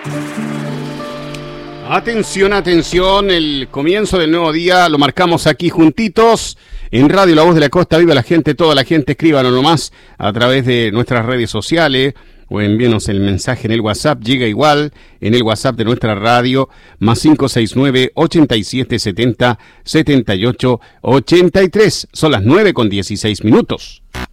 Atención, atención, el comienzo del nuevo día lo marcamos aquí juntitos en Radio La Voz de la Costa. Viva la gente, toda la gente, escríbanos nomás a través de nuestras redes sociales o envíenos el mensaje en el WhatsApp, llega igual en el WhatsApp de nuestra radio, más 569-8770-7883. Son las 9:16.